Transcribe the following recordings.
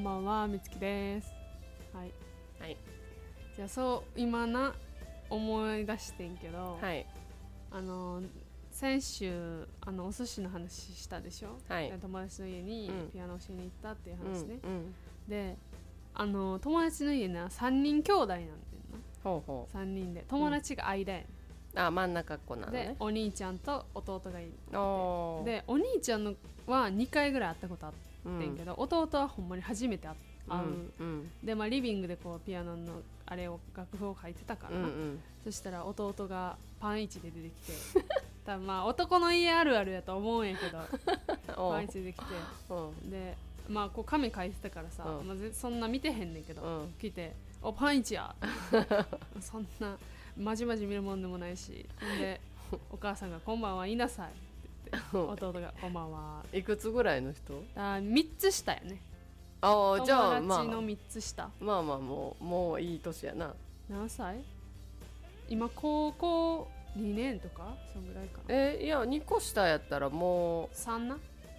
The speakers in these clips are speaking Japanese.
ばんは、みつきです。はい。 はい。 じゃあ今思い出してんけど、 はい。 先週お寿司の話したでしょ。 はい。 友達の家にピアノ教えに行ったっていう話ね。で、友達の家な3人兄弟なんだよな。 ほうほう。 3人で友達が間やね、 真ん中っ子なのね。 でお兄ちゃんと弟がいる。 でお兄ちゃんのは2回ぐらい会ったことあってんけど、弟はほんまに初めて会う、で、リビングでこうピアノのあれを楽譜を書いてたからな、そしたら弟がパンイチで出てきて多分男の家あるあるやと思うんやけどパンイチで出てきてでこう紙書いてたからさ、そんな見てへんねんけど、来て「おパンイチや!」そんなまじまじ見るもんでもないし、でお母さんが「こんばんは言いなさい」って言って弟が「こんばんは」 いくつぐらいの人 ？3つ下やね。 じゃあ友達の3つ下、 もういい年やな。 何歳？今高校2年とかそんぐらいかな。 いや2個下やったらもう 3な。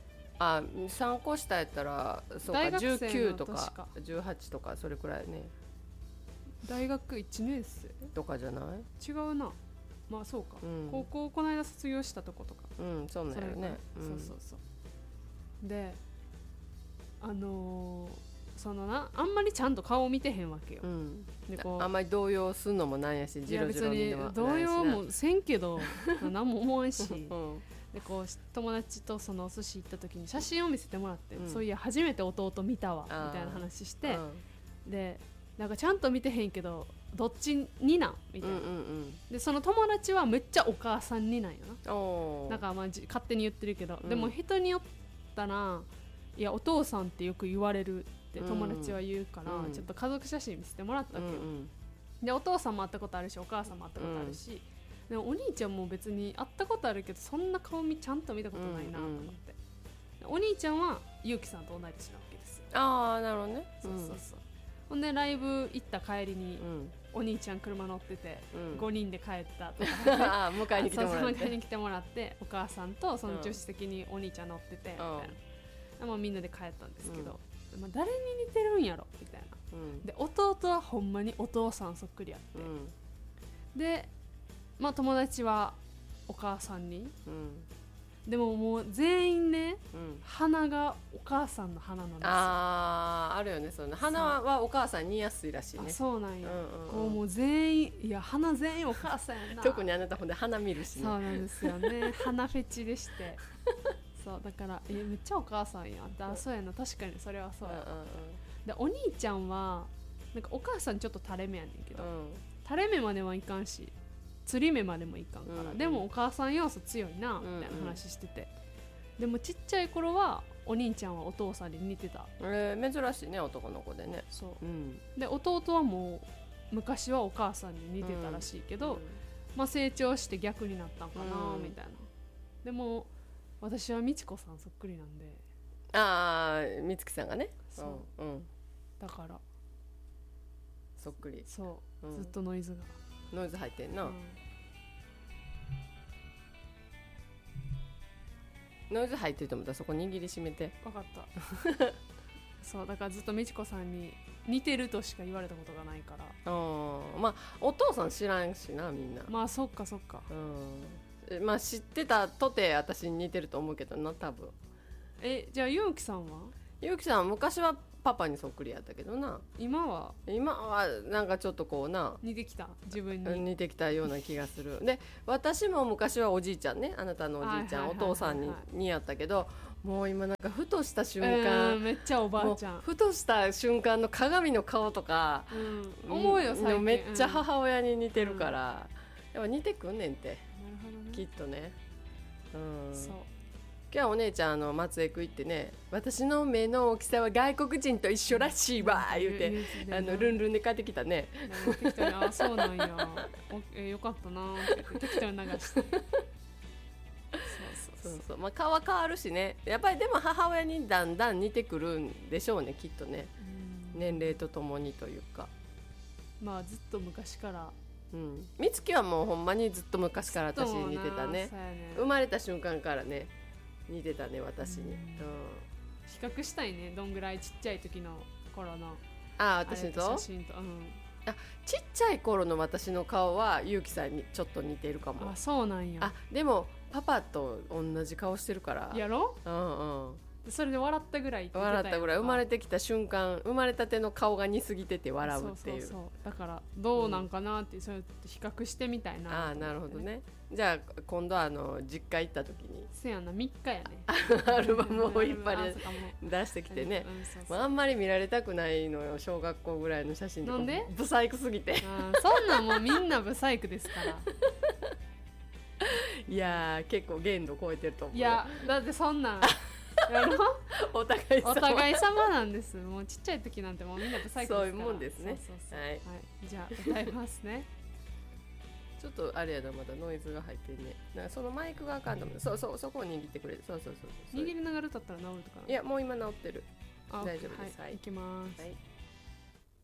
3個下やったらそうか、19とか18とかそれくらいね。 大学1年生とかじゃない？ 違うな。そうか、高校この間卒業したとことか。 そうなんよね。 そうであんまりちゃんと顔見てへんわけよ、でこうあんまり動揺すんのもなんやし、ジロジロ見てもないしな。 動揺もせんけど何も思わんし、でこう友達とそのお寿司行った時に写真を見せてもらって、そういや初めて弟見たわみたいな話して、でなんかちゃんと見てへんけどどっちになんみたいな、でその友達はめっちゃお母さんになんよな。なんか勝手に言ってるけど、でも人によったらいやお父さんってよく言われるって友達は言うから、ちょっと家族写真見せてもらったわけよ、でお父さんも会ったことあるしお母さんも会ったことあるし、でもお兄ちゃんも別に会ったことあるけどそんな顔ちゃんと見たことないなと思って、お兄ちゃんはゆうきさんと同い年なわけですよ。 なるほどね。 そうほんでライブ行った帰りに、お兄ちゃん車乗ってて、5人で帰ったとか、 迎えに来てもらって迎えに来てもらってお母さんとその助手席にお兄ちゃん乗っててみたいな、みんなで帰ったんですけど、誰に似てるんやろみたいな、で弟はほんまにお父さんそっくりやって、で、友達はお母さんに、でももう全員ね、鼻がお母さんの鼻なんですよ。 あるよね、その鼻はお母さんに似やすいらしいね。 そうなんや、もう全員いや鼻全員お母さんやな特にあなたほんで鼻見るしね。 そうなんですよね鼻フェチでしてそうだからめっちゃお母さんやって、そうやな、確かにそれはそうや、でお兄ちゃんはなんかお母さんちょっと垂れ目やねんけど、垂れ目まではいかんし釣り目までもいかんから、でもお母さん要素強いなみたいな話してて、でもちっちゃい頃はお兄ちゃんはお父さんに似てた。 珍しいね、男の子でね。 そう、で弟はもう昔はお母さんに似てたらしいけど、成長して逆になったんかなみたいな、でも私は美智子さんそっくりなんで。 美月さんがね。 そう、だからそっくり。 そう、ずっとノイズ入ってんな、ノイズ入ってると思ったらそこ握りしめて。 分かったそうだからずっと美智子さんに似てるとしか言われたことがないから。 お父さん知らんしな、みんな。 そっかそっか、 知ってたとて私に似てると思うけどな、多分。 じゃあゆうきさんは？ ゆうきさん昔はパパにそっくりやったけどな。 今はなんかちょっとこうな、 似てきた、自分に似てきたような気がする。で私も昔はおじいちゃんね、あなたのおじいちゃん、お父さんに似合ったけど、もう今なんかふとした瞬間、 めっちゃおばあちゃん、 ふとした瞬間の鏡の顔とか、 思うよ最近。 めっちゃ母親に似てるから、やっぱ似てくんねんって、 なるほどね、 きっとね。 そう今日はお姉ちゃん松江区行ってね、私の目の大きさは外国人と一緒らしいわ言うて、ルンルンで帰ってきたね。 適当にそうなんやよかったなって適当に流してそう顔は変わるしね、やっぱり。でも母親にだんだん似てくるんでしょうね、きっとね、年齢とともにというか。 ずっと昔から、 美月はもうほんまにずっと昔から私に似てたね。生まれた瞬間からね似てたね、私に。 比較したいね、どんぐらいちっちゃい時の頃の私と写真と、 ちっちゃい頃の私の顔はゆうきさんにちょっと似てるかも。 そうなんや。 でもパパと同じ顔してるからやろ。それで笑ったぐらいって言ってたやんか。 笑ったぐらい、生まれてきた瞬間、生まれたての顔が似すぎてて笑うっていう。 そうだからどうなんかなって、そうやって比較してみたいな、 なるほどね。じゃあ今度実家行った時にせやな、3日やねアルバムをいっぱい出してきてね。あんまり見られたくないのよ、小学校ぐらいの写真とか。なんで？ブサイクすぎて。 そんなんもうみんなブサイクですからいや結構限度超えてると思う。 いやだってそんなんやろお互い様なんです。もうちっちゃい時なんてもうみんなブサイクですから。 そういうもんですね。はい、 じゃあ歌いますねちょっとあれやだ、まだノイズが入ってんね。なんかそのマイクがあかんと思う。そこを握ってくれる。そう握りながら歌ったら治るとか。 いやもう今治ってる。大丈夫です。 はい、いきます。 はい。